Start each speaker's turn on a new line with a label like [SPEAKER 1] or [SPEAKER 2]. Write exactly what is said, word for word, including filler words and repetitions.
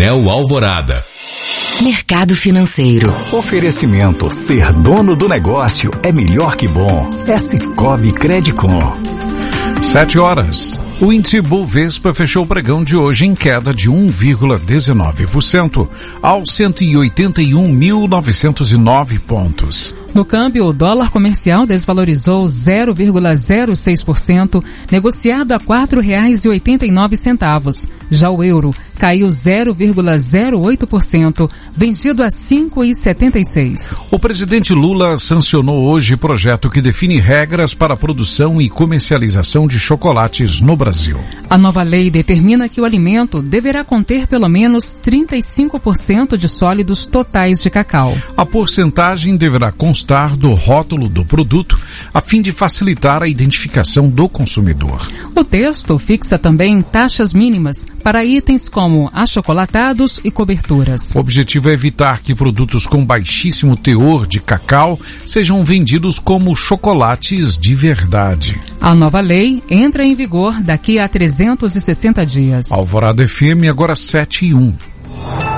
[SPEAKER 1] Anel Alvorada.
[SPEAKER 2] Mercado Financeiro.
[SPEAKER 3] Oferecimento: ser dono do negócio é melhor que bom. É Sicoob Credicom.
[SPEAKER 4] Sete horas. O índice Bovespa fechou o pregão de hoje em queda de um vírgula dezenove por cento aos cento e oitenta e um mil novecentos e nove pontos.
[SPEAKER 5] No câmbio, o dólar comercial desvalorizou zero vírgula zero seis por cento, negociado a quatro reais e oitenta e nove centavos. Já o euro caiu zero vírgula zero oito por cento, vendido a cinco reais e setenta e seis centavos.
[SPEAKER 4] O presidente Lula sancionou hoje projeto que define regras para a produção e comercialização de chocolates no Brasil.
[SPEAKER 5] A nova lei determina que o alimento deverá conter pelo menos trinta e cinco por cento de sólidos totais de cacau.
[SPEAKER 4] A porcentagem deverá constar do rótulo do produto, a fim de facilitar a identificação do consumidor.
[SPEAKER 5] O texto fixa também taxas mínimas para itens como achocolatados e coberturas.
[SPEAKER 4] O objetivo é evitar que produtos com baixíssimo teor de cacau sejam vendidos como chocolates de verdade.
[SPEAKER 5] A nova lei entra em vigor daqui a trezentos e sessenta dias.
[SPEAKER 4] Alvorada F M, agora sete e um.